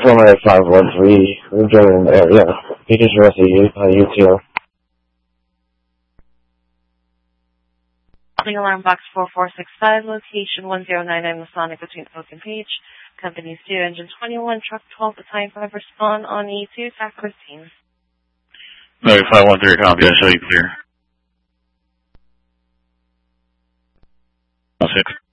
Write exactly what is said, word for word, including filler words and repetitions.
Runway five one three, we're joining the area. He just arrested you, uh, you too. Alarm box four four six five, location one zero nine nine Masonic between Oak and Page. Company two, engine twenty-one, truck twelve, battalion five, respond on E two, T A C fifteen. No, five one three, copy, I show you clear. six.